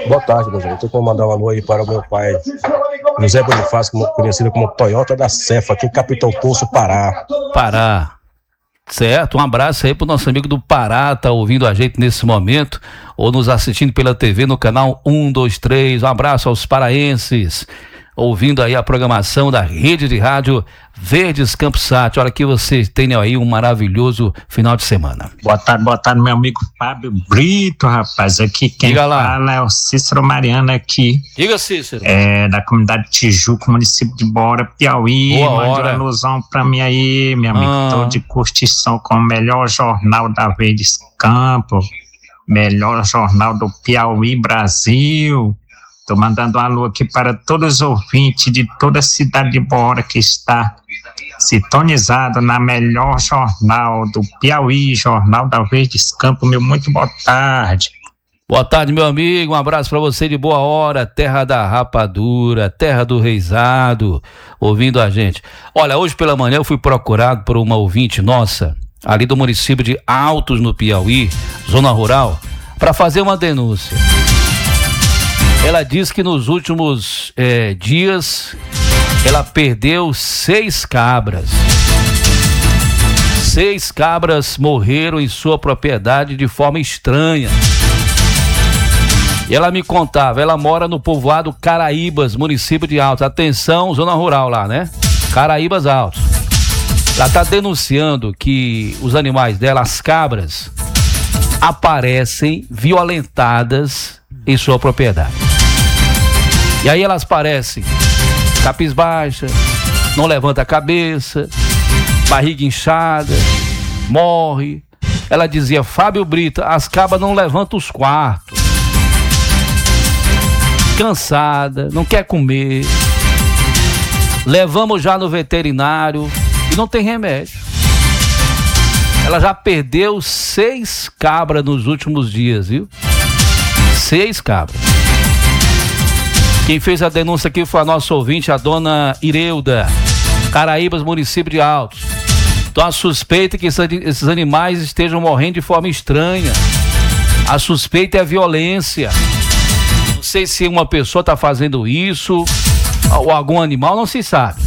Boa tarde, meu irmão. Tem como mandar um alô aí para o meu pai, José Bonifácio, conhecido como Toyota da Cefa, aqui em Capitão Poço, Pará. Pará. Certo, um abraço aí pro nosso amigo do Pará, tá ouvindo a gente nesse momento, ou nos assistindo pela TV no canal 123. Um abraço aos paraenses, ouvindo aí a programação da rede de rádio Verdes Campos Sat. Olha que vocês tenham aí um maravilhoso final de semana. Boa tarde, meu amigo Fábio Brito, rapaz. Aqui quem fala é o Cícero Mariano aqui. Diga, Cícero. Da comunidade Tijuca, município de Bora, Piauí. Mande uma alusão pra mim aí, meu amigo. Tô de curtição com o melhor jornal da Verdes Campos, melhor jornal do Piauí, Brasil. Estou mandando um alô aqui para todos os ouvintes de toda a cidade de Bora que está sintonizado na melhor jornal do Piauí, Jornal da Verdes Campos. Meu muito boa tarde. Boa tarde, meu amigo. Um abraço para você de boa hora, terra da rapadura, terra do reisado, ouvindo a gente. Olha, hoje pela manhã eu fui procurado por uma ouvinte nossa, ali do município de Altos, no Piauí, zona rural, para fazer uma denúncia. Ela diz que nos últimos dias ela perdeu 6 cabras. 6 cabras morreram em sua propriedade de forma estranha. E ela me contava, ela mora no povoado Caraíbas, município de Altos. Atenção, zona rural lá, né? Caraíbas Altos. Ela está denunciando que os animais dela, as cabras, aparecem violentadas em sua propriedade. E aí elas parecem cabisbaixa, não levanta a cabeça, barriga inchada, morre. Ela dizia, Fábio Brito, as cabras não levantam os quartos, cansada, não quer comer. Levamos já no veterinário e não tem remédio. Ela já perdeu 6 cabras nos últimos dias, viu? 6 cabras. Quem fez a denúncia aqui foi a nossa ouvinte, a dona Ireuda, Caraíbas, município de Altos. Então a suspeita é que esses animais estejam morrendo de forma estranha. A suspeita é a violência. Não sei se uma pessoa está fazendo isso ou algum animal, não se sabe.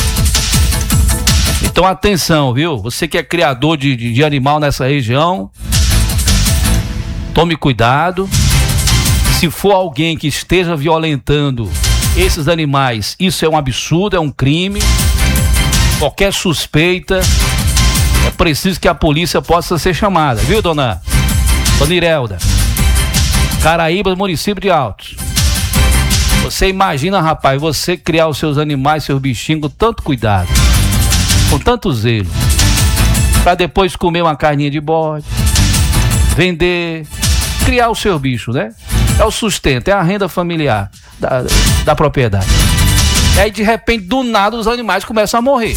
Então atenção, viu? Você que é criador de animal nessa região, tome cuidado. Se for alguém que esteja violentando esses animais, isso é um absurdo, é um crime. Qualquer suspeita, é preciso que a polícia possa ser chamada, viu, dona Irelda? Caraíbas, município de Altos. Você imagina, rapaz, você criar os seus animais, seus bichinhos com tanto cuidado, com tanto zelo, para depois comer uma carninha de bode, vender, criar o seu bicho, né? É o sustento, é a renda familiar da propriedade. E aí, de repente, do nada, os animais começam a morrer.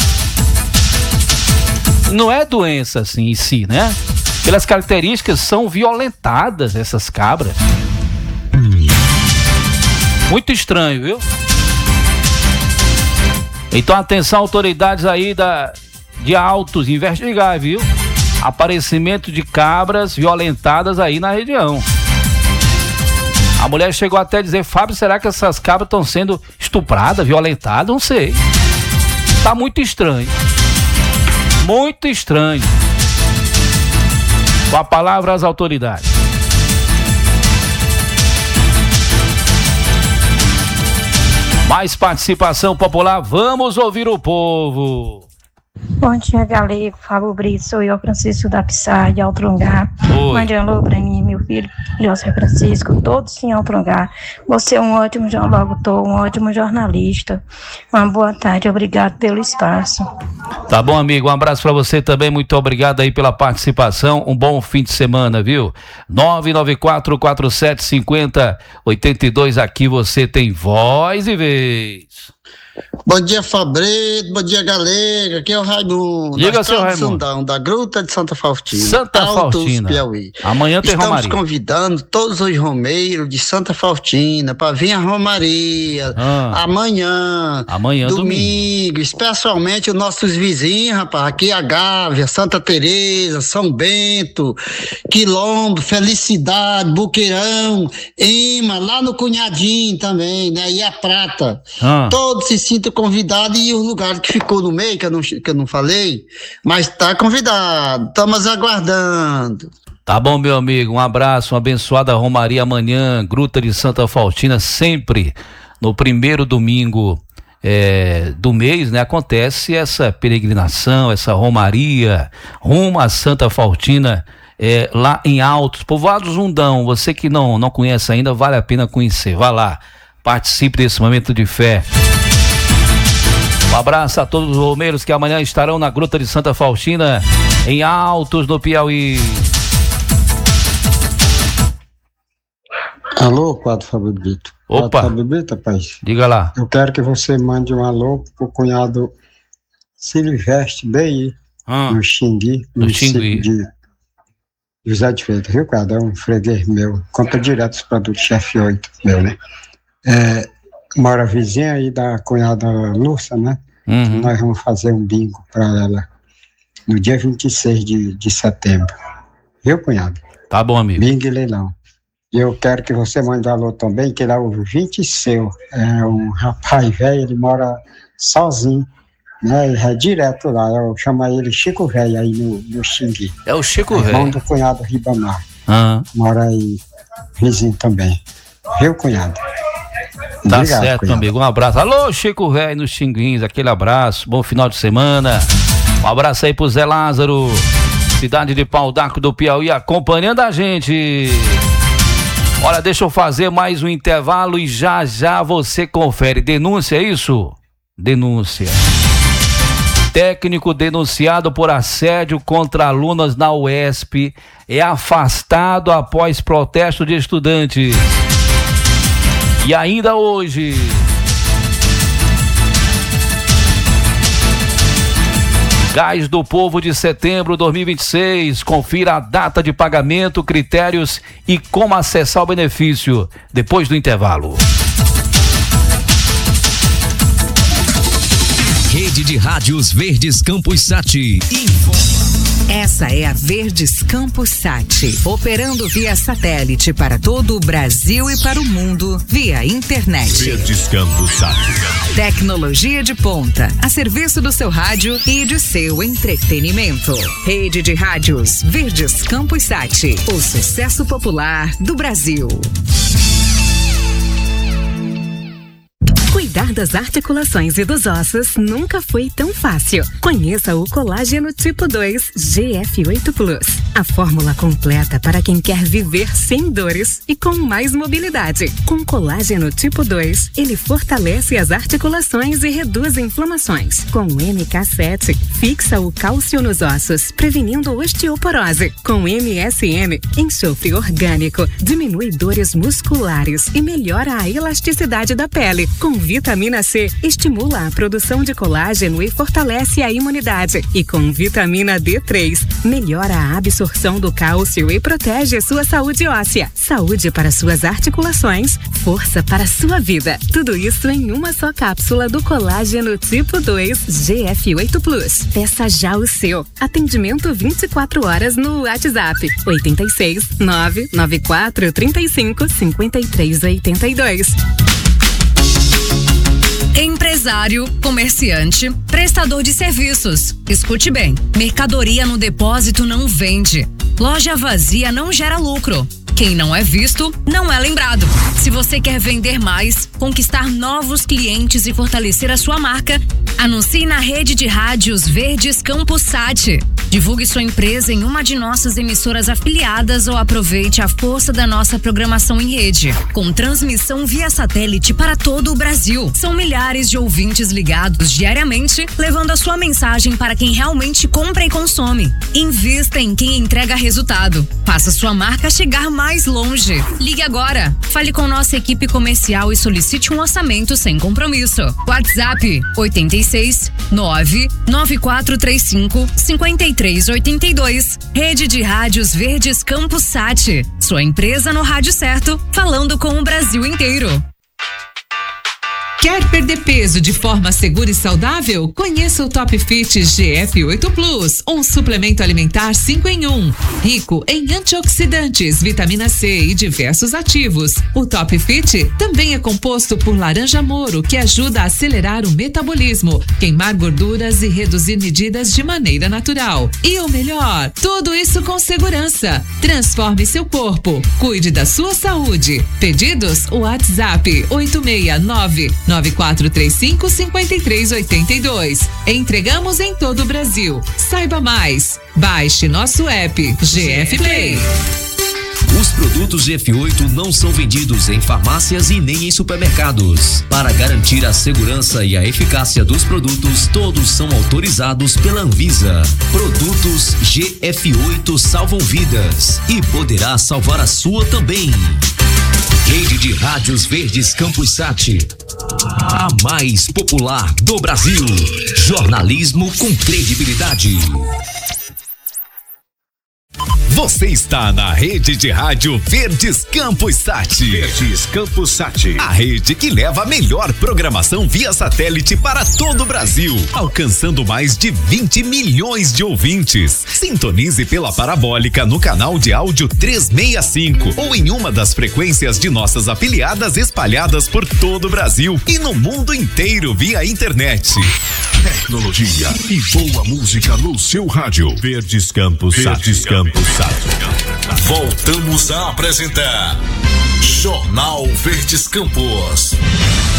Não é doença assim em si, né? Pelas características, são violentadas essas cabras. Muito estranho, viu? Então, atenção, autoridades aí de Altos, investigar, viu? Aparecimento de cabras violentadas aí na região. A mulher chegou até a dizer, Fábio, será que essas cabras estão sendo estupradas, violentadas? Não sei. Tá muito estranho. Muito estranho. Com a palavra às autoridades. Mais participação popular, vamos ouvir o povo. Bom dia, Galego, Fábio Brito, sou eu, Francisco da Pissar, de Altrongá. Mande um alô pra mim, meu filho, José Francisco, todos em Altrongá. Você é um ótimo locutor, um ótimo jornalista. Uma boa tarde, obrigado pelo espaço. Tá bom, amigo, um abraço pra você também, muito obrigado aí pela participação, um bom fim de semana, viu? 994-4750-82, aqui você tem voz e vez. Bom dia, Fabrício. Bom dia, galera. Aqui é o Raimundo. Diga, seu Raimundo. Sundão, da Gruta de Santa Faustina. Santa Faustina. Piauí. Amanhã tem Estamos romaria. convidando todos os romeiros de Santa Faustina para vir a romaria. Amanhã, domingo. Especialmente os nossos vizinhos, rapaz. Aqui a Gávea, Santa Teresa, São Bento, Quilombo, Felicidade, Buqueirão, Ema, lá no Cunhadinho também, né? E a Prata. Todos se sintam convidados e o lugar que ficou no meio, que eu não falei, mas tá convidado. Estamos aguardando. Tá bom, meu amigo. Um abraço, uma abençoada romaria amanhã, Gruta de Santa Faustina, sempre no primeiro domingo do mês, né? Acontece essa peregrinação, essa romaria rumo a Santa Faustina, lá em Altos, Povoado Zundão. Você que não conhece ainda, vale a pena conhecer. Vá lá, participe desse momento de fé. Um abraço a todos os romeiros que amanhã estarão na Gruta de Santa Faustina, em Altos, no Piauí. Alô, Padre Fábio Brito. Opa. Padre Fábio Brito, rapaz. Diga lá. Eu quero que você mande um alô pro cunhado Silvestre Bey, no Xingui, de José de Freitas, viu, cara? É um freguês meu. Compra direto os produtos Chefe 8, meu, né? Mora vizinha aí da cunhada Lúcia, né? Nós vamos fazer um bingo para ela no dia 26 de setembro. Viu, cunhado? Tá bom, amigo. Bingo e leilão. E eu quero que você mande um alô também, que ele é o ouvinte seu. É um rapaz velho, ele mora sozinho, né? Ele é direto lá. Eu chamo ele Chico Velho aí no Xingui. É o Chico Velho. Irmão do cunhado Ribamar. Mora aí, vizinho também. Viu, cunhado? Tá Obrigado, certo, cunhado. amigo. Um abraço. Alô, Chico Velho nos Xinguins, aquele abraço. Bom final de semana. Um abraço aí pro Zé Lázaro, cidade de Pau d'Arco do Piauí, acompanhando a gente. Olha, deixa eu fazer mais um intervalo e já você confere. Denúncia, é isso? Denúncia. Técnico denunciado por assédio contra alunas na UESP é afastado após protesto de estudantes. E ainda hoje, Gás do Povo de setembro de 2026. Confira a data de pagamento, critérios e como acessar o benefício depois do intervalo. Rede de Rádios Verdes Campus Sat informa. Essa é a Verdes Campus Sat, operando via satélite para todo o Brasil e para o mundo via internet. Verdes Campus Sat. Tecnologia de ponta, a serviço do seu rádio e de seu entretenimento. Rede de Rádios Verdes Campus Sat, o sucesso popular do Brasil. Cuidar das articulações e dos ossos nunca foi tão fácil. Conheça o Colágeno Tipo 2 GF8 Plus. A fórmula completa para quem quer viver sem dores e com mais mobilidade. Com Colágeno Tipo 2, ele fortalece as articulações e reduz inflamações. Com o MK7, fixa o cálcio nos ossos, prevenindo osteoporose. Com MSM, enxofre orgânico, diminui dores musculares e melhora a elasticidade da pele. Com vitamina C, estimula a produção de colágeno e fortalece a imunidade. E com vitamina D3, melhora a absorção do cálcio e protege sua saúde óssea. Saúde para suas articulações, força para sua vida. Tudo isso em uma só cápsula do Colágeno Tipo 2 GF8 Plus. Peça já o seu. Atendimento 24 horas no WhatsApp 86 994 35 53 82. Empresário, comerciante, prestador de serviços. Escute bem, mercadoria no depósito não vende. Loja vazia não gera lucro. Quem não é visto, não é lembrado. Se você quer vender mais, conquistar novos clientes e fortalecer a sua marca, anuncie na rede de rádios Verdes Campus Sat. Divulgue sua empresa em uma de nossas emissoras afiliadas ou aproveite a força da nossa programação em rede, com transmissão via satélite para todo o Brasil. São milhares de ouvintes ligados diariamente, levando a sua mensagem para quem realmente compra e consome. Invista em quem entrega resultado. Faça sua marca chegar mais longe. Ligue agora. Fale com nossa equipe comercial e solicite um orçamento sem compromisso. WhatsApp 86 99435 5382. Rede de Rádios Verdes Campus Sat. Sua empresa no rádio certo, falando com o Brasil inteiro. Quer perder peso de forma segura e saudável? Conheça o Top Fit GF8 Plus, um suplemento alimentar 5 em 1, rico em antioxidantes, vitamina C e diversos ativos. O Top Fit também é composto por laranja moro, que ajuda a acelerar o metabolismo, queimar gorduras e reduzir medidas de maneira natural. E o melhor, tudo isso com segurança. Transforme seu corpo, cuide da sua saúde. Pedidos? WhatsApp 869-9435-5382. Entregamos em todo o Brasil. Saiba mais. Baixe nosso app GF Play. Os produtos GF8 não são vendidos em farmácias e nem em supermercados. Para garantir a segurança e a eficácia dos produtos, todos são autorizados pela Anvisa. Produtos GF8 salvam vidas e poderá salvar a sua também. Rede de Rádios Verdes Campus Sat, a mais popular do Brasil. Jornalismo com credibilidade. Você está na Rede de Rádio Verdes Campus Sat. Verdes Campus Sat. A rede que leva a melhor programação via satélite para todo o Brasil, alcançando mais de 20 milhões de ouvintes. Sintonize pela parabólica no canal de áudio 365 ou em uma das frequências de nossas afiliadas espalhadas por todo o Brasil e no mundo inteiro via internet. Tecnologia e boa música no seu rádio. Verdes Campus Sat. Verdes Campus Sat. Voltamos a apresentar Jornal Verdes Campos.